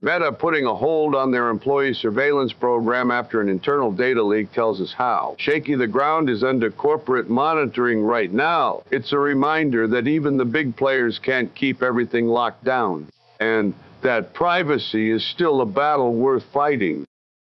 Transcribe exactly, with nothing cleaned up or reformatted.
Meta putting a hold on their employee surveillance program after an internal data leak tells us how. Shaky the ground is under corporate monitoring right now. It's a reminder that even the big players can't keep everything locked down, and that privacy is still a battle worth fighting.